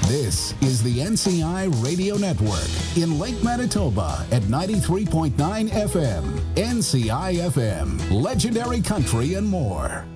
This is the NCI Radio Network in Lake Manitoba at 93.9 FM. NCI FM, legendary country and more.